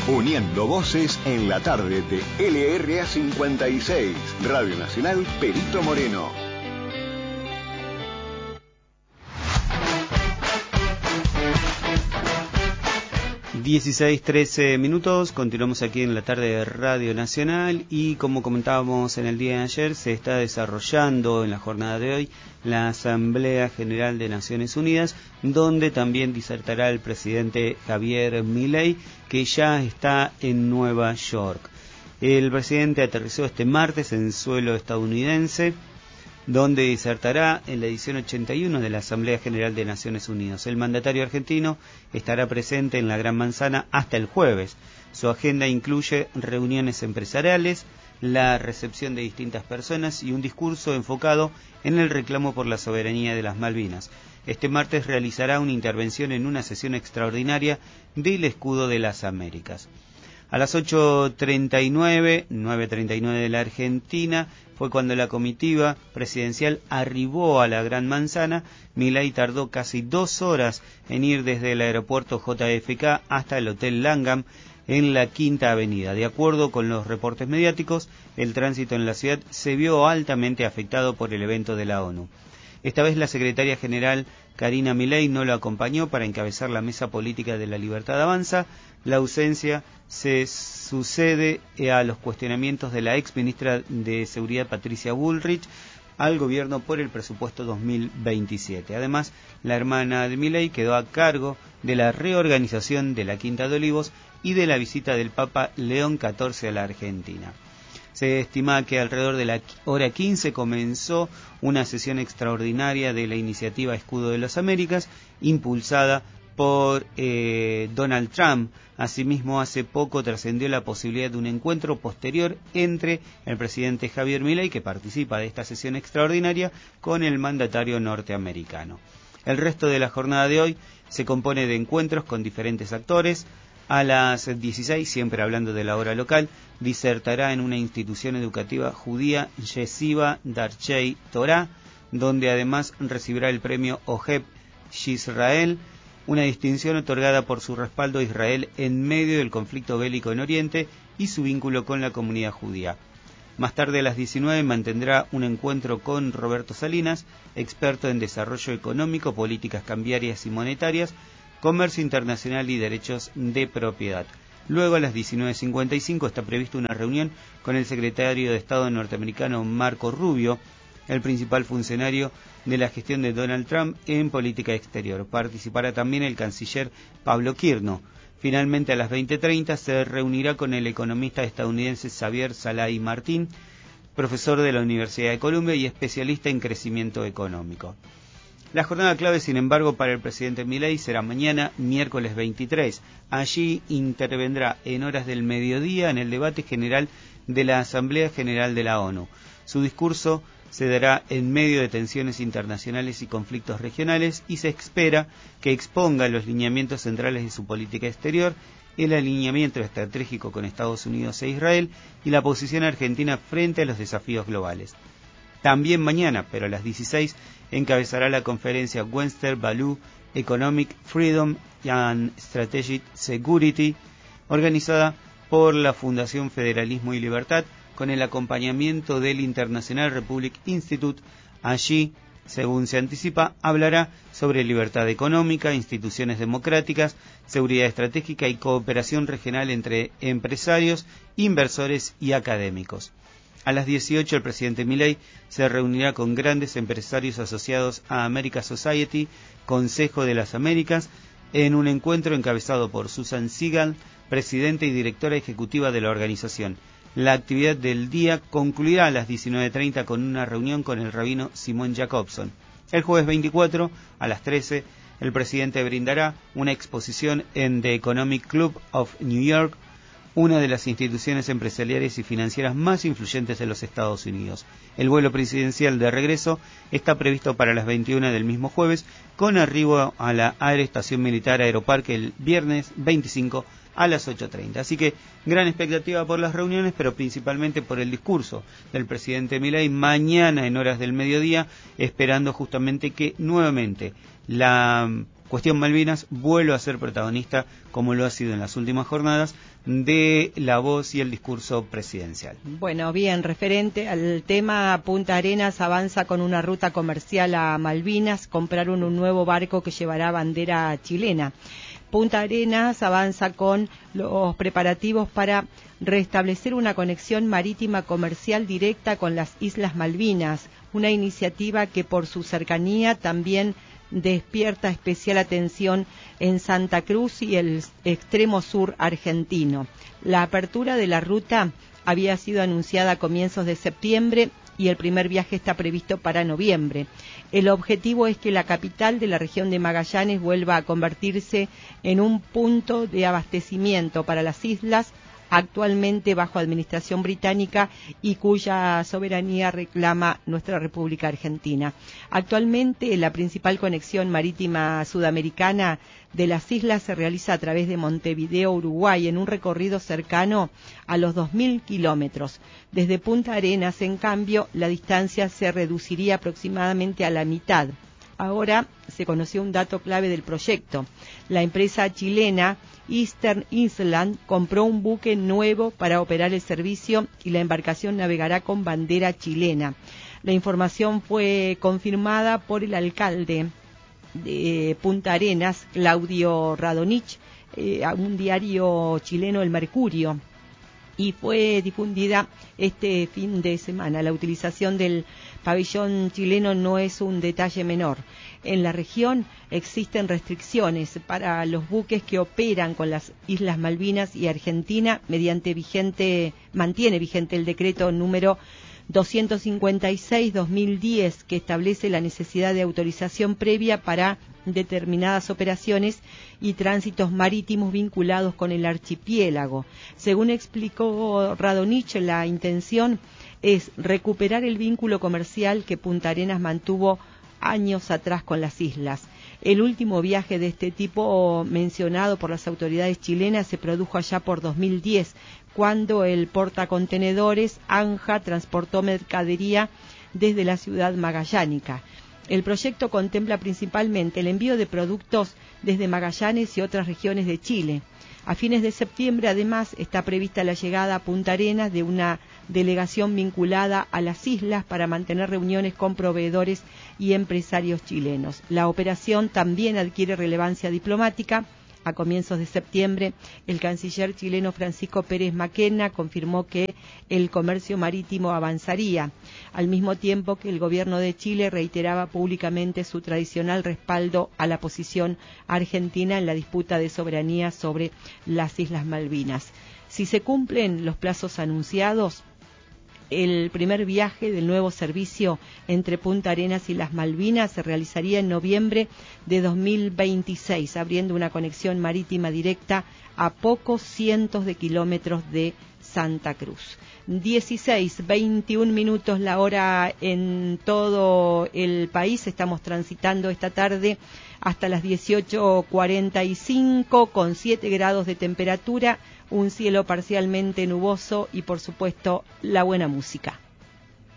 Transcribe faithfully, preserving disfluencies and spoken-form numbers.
Uniendo voces en la tarde de L R A cincuenta y seis, Radio Nacional Perito Moreno. dieciséis trece minutos, continuamos aquí en la tarde de Radio Nacional y como comentábamos en el día de ayer, se está desarrollando en la jornada de hoy la Asamblea General de Naciones Unidas, donde también disertará el presidente Javier Milei, que ya está en Nueva York. El presidente aterrizó este martes en suelo estadounidense, donde disertará en la edición ochenta y uno de la Asamblea General de Naciones Unidas. El mandatario argentino estará presente en la Gran Manzana hasta el jueves. Su agenda incluye reuniones empresariales, la recepción de distintas personas y un discurso enfocado en el reclamo por la soberanía de las Malvinas. Este martes realizará una intervención en una sesión extraordinaria del Escudo de las Américas. A las ocho treinta y nueve, nueve treinta y nueve de la Argentina, fue cuando la comitiva presidencial arribó a la Gran Manzana. Milei tardó casi dos horas en ir desde el aeropuerto J F K hasta el Hotel Langham en la Quinta Avenida. De acuerdo con los reportes mediáticos, el tránsito en la ciudad se vio altamente afectado por el evento de la ONU. Esta vez la secretaria general Karina Milei no lo acompañó para encabezar la mesa política de la Libertad Avanza. La ausencia se sucede a los cuestionamientos de la ex ministra de Seguridad Patricia Bullrich al gobierno por el presupuesto dos mil veintisiete. Además, la hermana de Milei quedó a cargo de la reorganización de la Quinta de Olivos y de la visita del Papa León catorce a la Argentina. Se estima que alrededor de la hora quince comenzó una sesión extraordinaria de la iniciativa Escudo de las Américas, impulsada por eh, Donald Trump. Asimismo, hace poco trascendió la posibilidad de un encuentro posterior entre el presidente Javier Milei, que participa de esta sesión extraordinaria, con el mandatario norteamericano. El resto de la jornada de hoy se compone de encuentros con diferentes actores. A las dieciséis, siempre hablando de la hora local, disertará en una institución educativa judía, Yeshiva Darchei Torah, donde además recibirá el premio Oheb Yisrael, una distinción otorgada por su respaldo a Israel en medio del conflicto bélico en Oriente y su vínculo con la comunidad judía. Más tarde, a las diecinueve, mantendrá un encuentro con Roberto Salinas, experto en desarrollo económico, políticas cambiarias y monetarias, comercio internacional y derechos de propiedad. Luego, a las diecinueve cincuenta y cinco, está prevista una reunión con el secretario de Estado norteamericano Marco Rubio, el principal funcionario de la gestión de Donald Trump en política exterior. Participará también el canciller Pablo Kirno. Finalmente, a las veinte treinta, se reunirá con el economista estadounidense Xavier Salai Martín, profesor de la Universidad de Columbia y especialista en crecimiento económico. La jornada clave, sin embargo, para el presidente Milei será mañana, miércoles veintitrés. Allí intervendrá en horas del mediodía en el debate general de la Asamblea General de la ONU. Su discurso se dará en medio de tensiones internacionales y conflictos regionales y se espera que exponga los lineamientos centrales de su política exterior, el alineamiento estratégico con Estados Unidos e Israel y la posición argentina frente a los desafíos globales. También mañana, pero a las dieciséis, encabezará la conferencia Western Value Economic Freedom and Strategic Security, organizada por la Fundación Federalismo y Libertad, con el acompañamiento del International Republic Institute. Allí, según se anticipa, hablará sobre libertad económica, instituciones democráticas, seguridad estratégica y cooperación regional entre empresarios, inversores y académicos. A las dieciocho, el presidente Milei se reunirá con grandes empresarios asociados a America Society, Consejo de las Américas, en un encuentro encabezado por Susan Segal, presidenta y directora ejecutiva de la organización. La actividad del día concluirá a las diecinueve treinta con una reunión con el rabino Simon Jacobson. El jueves veinticuatro, a las trece, el presidente brindará una exposición en The Economic Club of New York, una de las instituciones empresariales y financieras más influyentes de los Estados Unidos. El vuelo presidencial de regreso está previsto para las veintiuna del mismo jueves, con arribo a la Aeroestación Militar Aeroparque el viernes veinticinco a las ocho treinta. Así que gran expectativa por las reuniones, pero principalmente por el discurso del presidente Milei mañana en horas del mediodía, esperando justamente que nuevamente la Cuestión Malvinas vuelve a ser protagonista, como lo ha sido en las últimas jornadas, de la voz y el discurso presidencial. Bueno, bien, referente al tema, Punta Arenas avanza con una ruta comercial a Malvinas, compraron un nuevo barco que llevará bandera chilena. Punta Arenas avanza con los preparativos para restablecer una conexión marítima comercial directa con las Islas Malvinas, una iniciativa que por su cercanía también despierta especial atención en Santa Cruz y el extremo sur argentino. La apertura de la ruta había sido anunciada a comienzos de septiembre y el primer viaje está previsto para noviembre. El objetivo es que la capital de la región de Magallanes vuelva a convertirse en un punto de abastecimiento para las islas actualmente bajo administración británica y cuya soberanía reclama nuestra República Argentina. Actualmente la principal conexión marítima sudamericana de las islas se realiza a través de Montevideo, Uruguay, en un recorrido cercano a los dos mil kilómetros. Desde Punta Arenas, en cambio, la distancia se reduciría aproximadamente a la mitad. Ahora se conoció un dato clave del proyecto. La empresa chilena Eastern Island compró un buque nuevo para operar el servicio y la embarcación navegará con bandera chilena. La información fue confirmada por el alcalde de Punta Arenas, Claudio Radonich, eh, a un diario chileno, El Mercurio, y fue difundida este fin de semana. La utilización del pabellón chileno no es un detalle menor. En la región existen restricciones para los buques que operan con las Islas Malvinas y Argentina mediante vigente, mantiene vigente el decreto número doscientos cincuenta y seis barra dos mil diez que establece la necesidad de autorización previa para determinadas operaciones y tránsitos marítimos vinculados con el archipiélago. Según explicó Radonich, la intención es recuperar el vínculo comercial que Punta Arenas mantuvo años atrás con las islas. El último viaje de este tipo mencionado por las autoridades chilenas se produjo allá por dos mil diez, cuando el portacontenedores Anja transportó mercadería desde la ciudad magallánica. El proyecto contempla principalmente el envío de productos desde Magallanes y otras regiones de Chile. A fines de septiembre, además, está prevista la llegada a Punta Arenas de una delegación vinculada a las islas para mantener reuniones con proveedores y empresarios chilenos. La operación también adquiere relevancia diplomática. A comienzos de septiembre, el canciller chileno Francisco Pérez Maquena confirmó que el comercio marítimo avanzaría, al mismo tiempo que el gobierno de Chile reiteraba públicamente su tradicional respaldo a la posición argentina en la disputa de soberanía sobre las Islas Malvinas. Si se cumplen los plazos anunciados, el primer viaje del nuevo servicio entre Punta Arenas y las Malvinas se realizaría en noviembre de dos mil veintiséis, abriendo una conexión marítima directa a pocos cientos de kilómetros de Santa Cruz. dieciséis, veintiún minutos la hora en todo el país. Estamos transitando esta tarde hasta las dieciocho cuarenta y cinco con siete grados de temperatura, un cielo parcialmente nuboso y por supuesto la buena música.